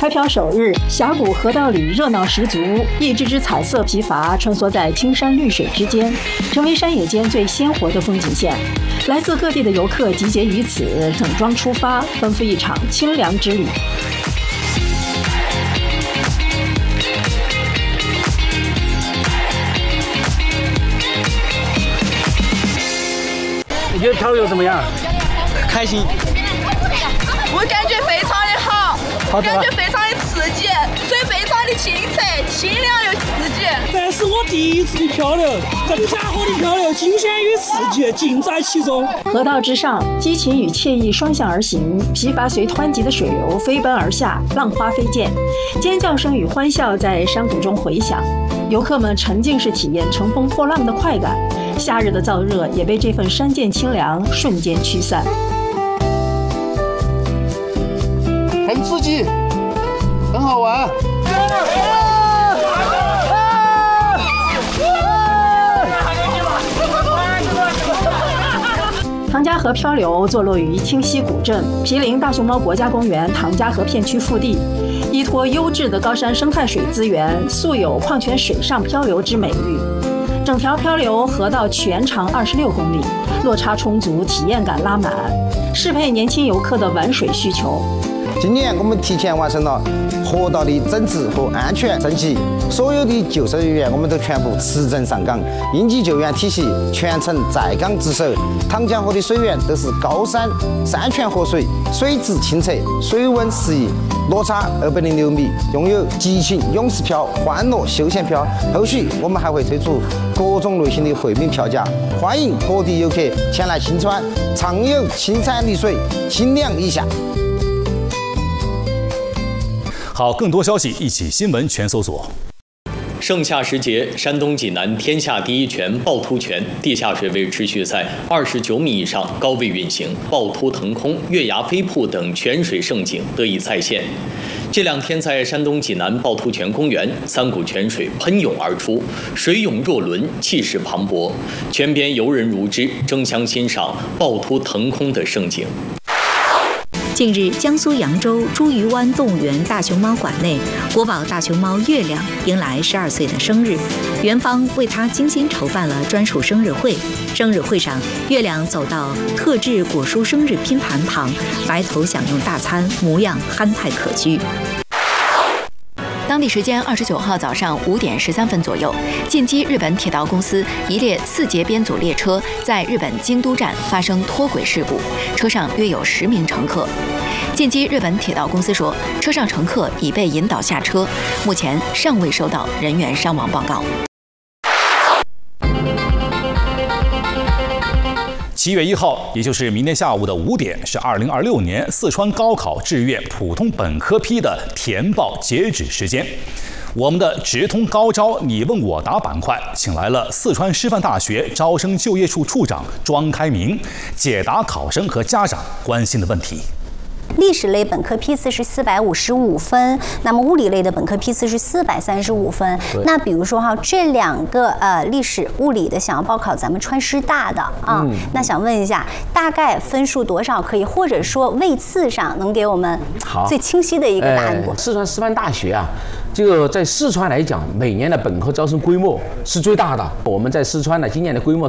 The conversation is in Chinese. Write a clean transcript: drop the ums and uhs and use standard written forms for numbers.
开瓢首日，峡谷河道里热闹十足，一只只彩色皮筏穿梭在青山绿水之间，成为山野间最鲜活的风景线。来自各地的游客集结于此，整装出发，奔赴一场清凉之旅。 你觉得漂流怎么样？ 开心。 我感觉非常的好，感觉非常的刺激，水非常的清澈、清凉又刺激。 这是我第一次的漂流，这个峡河的漂流，惊险与刺激尽在其中。 河道之上，激情与惬意双向而行，皮筏随湍急的水流飞奔而下，浪花飞溅，尖叫声与欢笑在山谷中回响。游客们沉浸式体验乘风破浪的快感，夏日的燥热也被这份山涧清凉瞬间驱散。 很刺激，很好玩。 唐家河漂流坐落于清溪古镇毗邻大熊猫国家公园唐家河片区腹地，依托优质的高山生态水资源，素有矿泉水上漂流之美誉。整条漂流河道全长26公里，落差充足，体验感拉满，适配年轻游客的玩水需求。 今年我们提前完成了河道的整治和安全升级，所有的救生人员我们都全部持证上岗，应急救援体系全程在岗值守。唐江河的水源都是高山山泉河水，水质清澈，水温适宜，落差206米，拥有激情勇士漂、欢乐休闲漂。后续我们还会推出各种类型的惠民票价，欢迎各地游客前来亲川，畅游青山绿水，清凉一下。 好，更多消息一起新闻全搜索。 盛夏时节，山东济南天下第一泉趵突泉地下水位持续在29米以上高位运行，趵突腾空、月牙飞瀑等泉水盛景得以再现。这2天在山东济南趵突泉公园，3股泉水喷涌而出，水涌若轮，气势磅礴，泉边游人如织，争相欣赏趵突腾空的盛景。 近日，江苏扬州茱萸湾动物园大熊猫馆内，国宝大熊猫月亮迎来12岁的生日，园方为它精心筹办了专属生日会。生日会上，月亮走到特制果蔬生日拼盘旁，埋头享用大餐，模样憨态可掬。 当地时间29号早上5点13分左右，近畿日本铁道公司一列4节编组列车在日本京都站发生脱轨事故，车上约有10名乘客。近畿日本铁道公司说，车上乘客已被引导下车，目前尚未收到人员伤亡报告。 7月1号，也就是明天下午的5点，是2026年四川高考志愿普通本科批的填报截止时间。我们的直通高招你问我答板块，请来了四川师范大学招生就业处处长庄开明，解答考生和家长关心的问题。 历史类本科批次是455分，那么物理类的本科批次是435分。那比如说哈，这2个历史物理的想要报考咱们川师大的啊，那想问一下，大概分数多少可以，或者说位次上能给我们最清晰的一个答案不？ 四川师范大学啊，这个在四川来讲，每年的本科招生规模是最大的。我们在四川呢，今年的规模